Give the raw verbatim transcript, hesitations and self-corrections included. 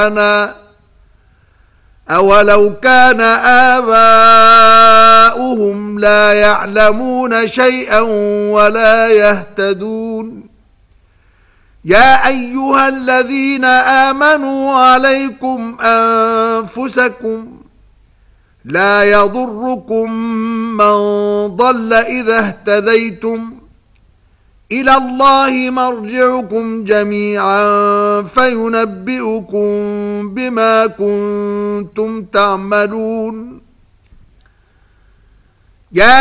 أولو كان آباؤهم لا يعلمون شيئا ولا يهتدون يا أيها الذين آمنوا عليكم أنفسكم لا يضركم من ضل إذا اهتديتم إلى الله مرجعكم جميعا فينبئكم بما كنتم تعملون يا